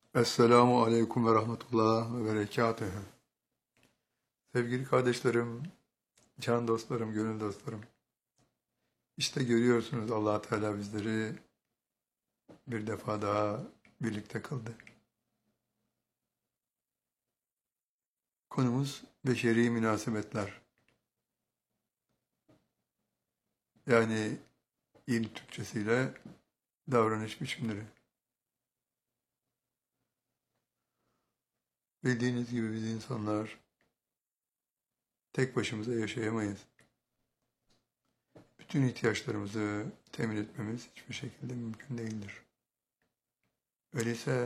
Esselamu Aleyküm ve Rahmetullah ve Berekatühü. Sevgili kardeşlerim, can dostlarım, gönül dostlarım. İşte görüyorsunuz Allah Teala bizleri bir defa daha birlikte kıldı. Konumuz beşeri münasebetler. Yani il Türkçesiyle davranış biçimleri. Bildiğiniz gibi biz insanlar tek başımıza yaşayamayız. Bütün ihtiyaçlarımızı temin etmemiz hiçbir şekilde mümkün değildir. Öyleyse